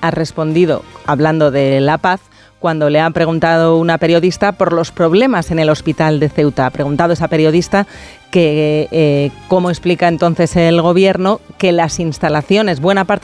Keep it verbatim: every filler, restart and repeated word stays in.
ha respondido hablando de la paz cuando le ha preguntado una periodista por los problemas en el hospital de Ceuta. Ha preguntado esa periodista que eh, cómo explica entonces el gobierno que las instalaciones, buena parte